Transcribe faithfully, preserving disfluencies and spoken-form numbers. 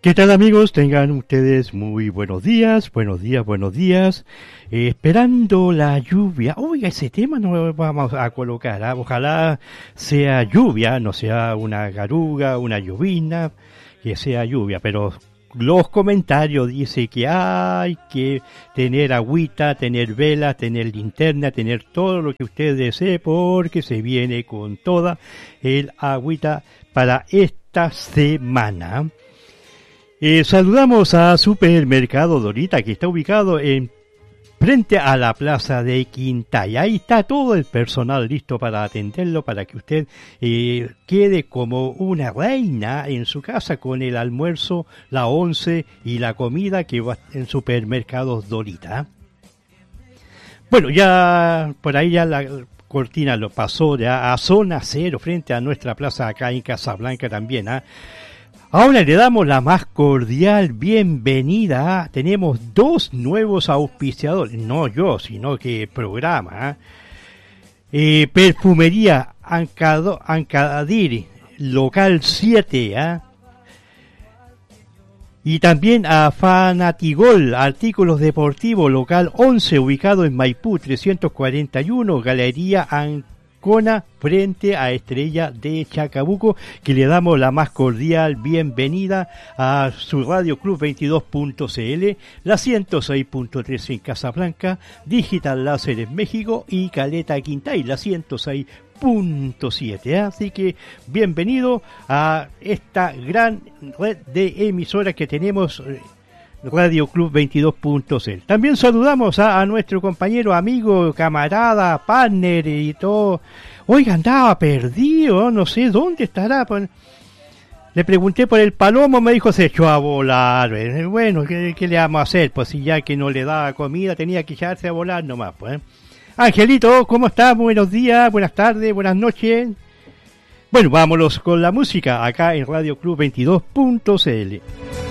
¿Qué tal, amigos? Tengan ustedes muy buenos días, buenos días, buenos días. Eh, esperando la lluvia. Oiga, ese tema no lo vamos a colocar. ¿eh? Ojalá sea lluvia, no sea una garuga, una llovina, que sea lluvia. Pero los comentarios dicen que hay que tener agüita, tener vela, tener linterna, tener todo lo que usted desee, porque se viene con toda el agüita para esta semana. Eh, saludamos a Supermercado Dorita, que está ubicado en frente a la plaza de Quintaya. Ahí está todo el personal listo para atenderlo, para que usted eh, quede como una reina en su casa con el almuerzo, la once y la comida que va en Supermercados Dorita. Bueno, ya por ahí ya la cortina lo pasó ya a zona cero frente a nuestra plaza acá en Casablanca también, ¿ah? ¿eh? Ahora le damos la más cordial bienvenida. Tenemos dos nuevos auspiciadores, no yo, sino que programa. Eh, Perfumería Ancado, Ancadir, local siete. ¿eh? Y también a Fanatigol, artículos deportivos, local once, ubicado en Maipú trescientos cuarenta y uno, Galería Ancona. Cona frente a Estrella de Chacabuco, que le damos la más cordial bienvenida a su Radio Club veintidós punto c l, la ciento seis punto tres en Casablanca, Digital Láser en México y Caleta Quintay, la ciento seis punto siete. Así que bienvenido a esta gran red de emisoras que tenemos, Radio Club veintidós punto c l. También saludamos a, a nuestro compañero, amigo, camarada, partner y todo. Oiga, andaba perdido, no sé dónde estará. Le pregunté por el palomo, me dijo se echó a volar. Bueno, ¿qué, qué le vamos a hacer? Pues si ya que no le daba comida, tenía que echarse a volar nomás. Pues. Angelito, ¿cómo estás? Buenos días, buenas tardes, buenas noches. Bueno, vámonos con la música acá en Radio Club veintidós punto c l.